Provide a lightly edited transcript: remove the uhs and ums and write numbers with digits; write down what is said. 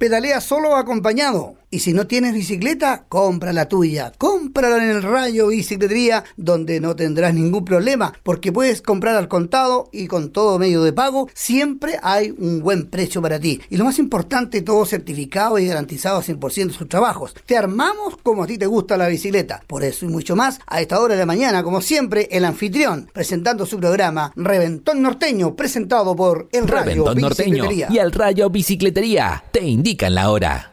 pedalea solo o acompañado. Y si no tienes bicicleta, compra la tuya. Cómprala en el Rayo Bicicletería, donde no tendrás ningún problema, porque puedes comprar al contado y con todo medio de pago. Siempre hay un buen precio para ti. Y lo más importante, todo certificado y garantizado a 100% de sus trabajos. Te armamos como a ti te gusta la bicicleta. Por eso y mucho más, a esta hora de la mañana, como siempre, el anfitrión, presentando su programa Reventón Norteño, presentado por el Rayo Reventón Bicicletería. Norteño y el Rayo Bicicletería te indican la hora.